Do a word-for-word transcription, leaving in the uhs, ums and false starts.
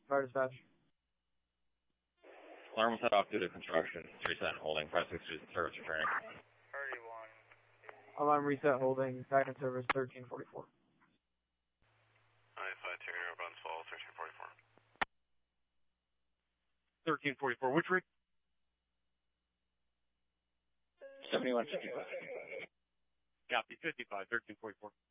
Fire dispatch. Alarm was set off due to construction. Reset and holding. Press six to service returning. thirty-one. Alarm reset holding. Back in service thirteen forty-four. I five two zero Buns Fall thirteen forty-four. thirteen forty-four. Which rig? seventy-one fifty-five. Copy. fifty-five. thirteen forty-four.